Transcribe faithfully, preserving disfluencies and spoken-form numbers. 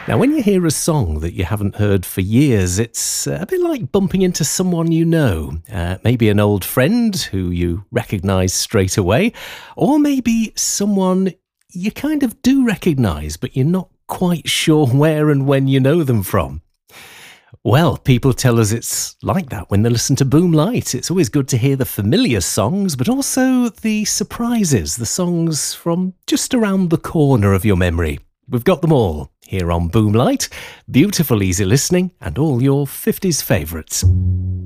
Now, when you hear a song that you haven't heard for years, it's a bit like bumping into someone you know. Uh, maybe an old friend who you recognise straight away, or maybe someone you kind of do recognise, but you're not quite sure where and when you know them from. Well, people tell us it's like that when they listen to Boomlight. It's always good to hear the familiar songs, but also the surprises, the songs from just around the corner of your memory. We've got them all here on Boomlight. Beautiful, easy listening, and all your fifties favourites.